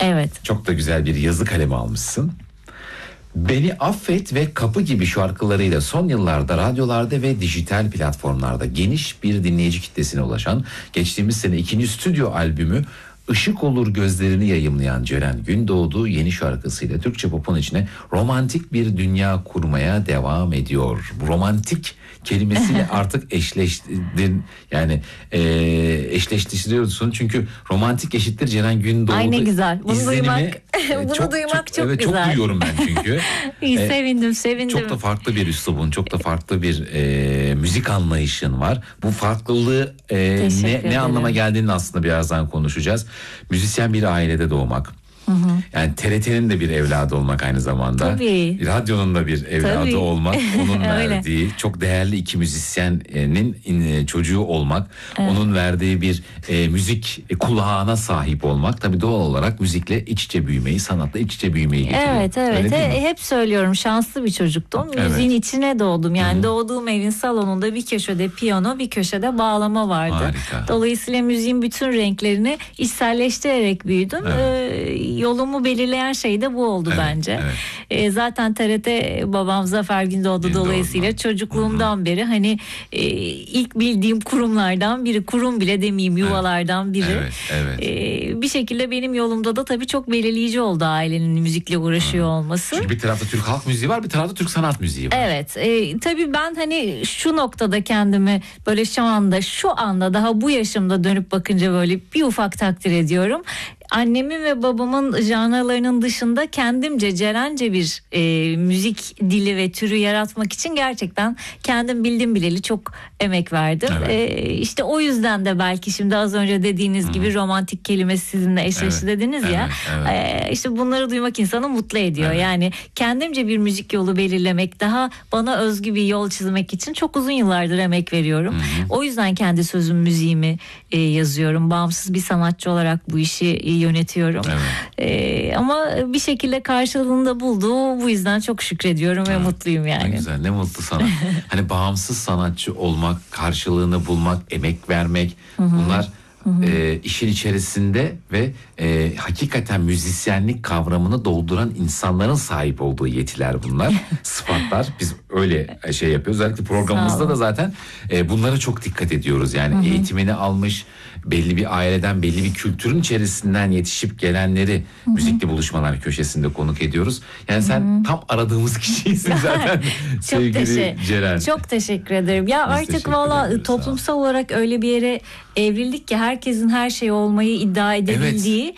Evet. Çok da güzel bir yazı kalemi almışsın. Beni Affet ve Kapı gibi şarkılarıyla son yıllarda radyolarda ve dijital platformlarda geniş bir dinleyici kitlesine ulaşan, geçtiğimiz sene 2. stüdyo albümü Işık Olur Gözlerini yayımlayan Ceren Gündoğdu yeni şarkısıyla Türkçe popun içine romantik bir dünya kurmaya devam ediyor. Bu romantik kelimesiyle artık eşleştiriyorsun, çünkü romantik eşittir Ceren Gündoğdu. Ay ne güzel. Bunu duymak, çok güzel. Çok duyuyorum ben çünkü. İyi, sevindim. Çok da farklı bir üslubun, çok da farklı bir müzik anlayışın var. Bu farklılığı ne anlama geldiğini aslında birazdan konuşacağız. Müzisyen bir ailede doğmak. Yani TRT'nin de bir evladı olmak aynı zamanda. Tabii. Radyonun da bir evladı Tabii. olmak. Onun verdiği çok değerli iki müzisyenin çocuğu olmak. Evet. Onun verdiği bir müzik kulağına sahip olmak. Tabii doğal olarak müzikle iç içe büyümeyi, sanatla iç içe büyümeyi getiriyor. Evet. Hep söylüyorum, şanslı bir çocuktum. Müziğin içine doğdum. Yani doğduğum evin salonunda bir köşede piyano, bir köşede bağlama vardı. Harika. Dolayısıyla müziğin bütün renklerini içselleştirerek büyüdüm. Evet. Yolumu belirleyen şey de bu oldu bence. Evet. Zaten TRT babam Zafer Gündoğdu dolayısıyla çocukluğumdan beri hani ilk bildiğim kurumlardan biri, kurum bile demeyeyim, yuvalardan biri. Evet. Bir şekilde benim yolumda da tabii çok belirleyici oldu ailenin müzikle uğraşıyor olması. Çünkü bir tarafta Türk halk müziği var, bir tarafta Türk sanat müziği var. Evet. Tabii ben hani şu noktada kendimi böyle şu anda daha bu yaşımda dönüp bakınca böyle bir ufak takdir ediyorum. Annemin ve babamın janralarının dışında kendimce, Cerence bir müzik dili ve türü yaratmak için gerçekten kendim bildim bileli çok emek verdim. Evet. İşte o yüzden de belki şimdi az önce dediğiniz gibi romantik kelimesi sizinle eşleşti dediniz ya. Evet. İşte bunları duymak insanı mutlu ediyor. Evet. Yani kendimce bir müzik yolu belirlemek, daha bana özgü bir yol çizmek için çok uzun yıllardır emek veriyorum. O yüzden kendi sözüm, müziğimi yazıyorum. Bağımsız bir sanatçı olarak bu işi yönetiyorum. Evet. Ama bir şekilde karşılığında buldu. Bu yüzden çok şükrediyorum ve mutluyum yani. Ne güzel, ne mutlu sana. Hani bağımsız sanatçı olmak, karşılığını bulmak, emek vermek, bunlar işin içerisinde ve hakikaten müzisyenlik kavramını dolduran insanların sahip olduğu yetiler bunlar. Sıfatlar. Biz öyle yapıyoruz. Özellikle programımızda da zaten bunlara çok dikkat ediyoruz. Yani eğitimini almış, belli bir aileden, belli bir kültürün içerisinden yetişip gelenleri müzikli buluşmalar köşesinde konuk ediyoruz. Yani sen tam aradığımız kişisin zaten. Sevgili Ceren. Çok teşekkür ederim. Ya biz artık valla toplumsal olarak öyle bir yere evrildik ki herkesin her şey olmayı iddia edebildiği,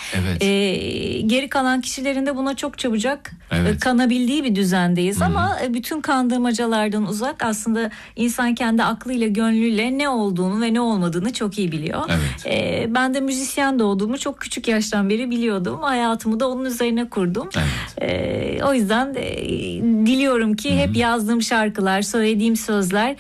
geri kalan kişilerin de buna çok çabucak kanabildiği bir düzendeyiz. Ama bütün kandırmacalardan uzak, aslında insan kendi aklıyla, gönlüyle ne olduğunu ve ne olmadığını çok iyi biliyor. Evet. Ben de müzisyen doğduğumu çok küçük yaştan beri biliyordum. Hayatımı da onun üzerine kurdum. Evet. O yüzden diliyorum ki hep yazdığım şarkılar, söylediğim sözler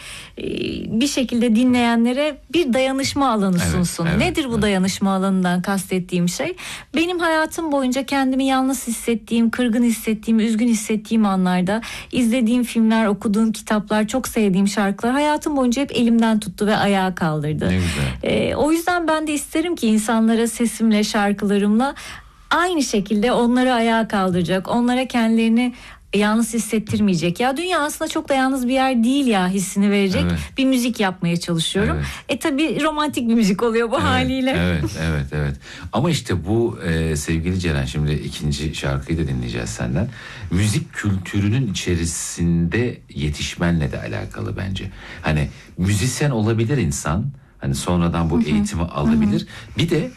bir şekilde dinleyenlere bir dayanışma alanı sunsun. Nedir bu dayanışma alanından kastettiğim şey? Benim hayatım boyunca kendimi yalnız hissettiğim, kırgın hissettiğim, üzgün hissettiğim anlarda izlediğim filmler, okuduğum kitaplar, çok sevdiğim şarkılar hayatım boyunca hep elimden tuttu ve ayağa kaldırdı. Ne güzel. O yüzden ben de isterim ki insanlara sesimle, şarkılarımla aynı şekilde onları ayağa kaldıracak, onlara kendilerini yalnız hissettirmeyecek. Ya dünya aslında çok da yalnız bir yer değil ya hissini verecek bir müzik yapmaya çalışıyorum. Tabii romantik bir müzik oluyor bu haliyle. Evet. Ama işte bu sevgili Ceren, şimdi ikinci şarkıyı da dinleyeceğiz senden. Müzik kültürünün içerisinde yetişmenle de alakalı bence. Hani müzisyen olabilir insan. Hani sonradan bu eğitimi alabilir. Bir de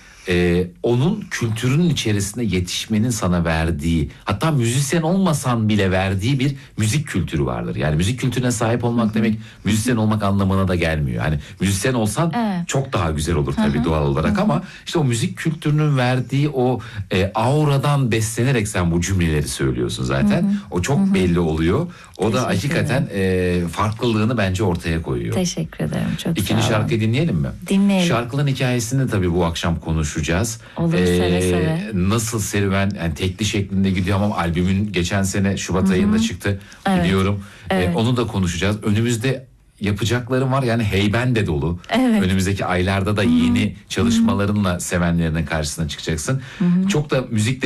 onun kültürünün içerisinde yetişmenin sana verdiği, hatta müzisyen olmasan bile verdiği bir müzik kültürü vardır. Yani müzik kültürüne sahip olmak demek müzisyen olmak anlamına da gelmiyor. Hani müzisyen olsan çok daha güzel olur tabii doğal olarak, ama işte o müzik kültürünün verdiği o auradan beslenerek sen bu cümleleri söylüyorsun zaten. O çok belli oluyor. O da hakikaten farklılığını bence ortaya koyuyor. Teşekkür ederim. Çok İkinci şarkıyı dinleyelim mi? Dinleyelim. Şarkıların hikayesini tabii bu akşam konuşacağız. Olur, seve seve. Nasıl serüven, yani tekli şeklinde gidiyor ama albümün geçen sene Şubat ayında çıktı biliyorum. Onu da konuşacağız. Önümüzde yapacaklarım var, yani heyben de dolu. Önümüzdeki aylarda da yeni çalışmalarınla sevenlerinin karşısına çıkacaksın. Çok da müzikle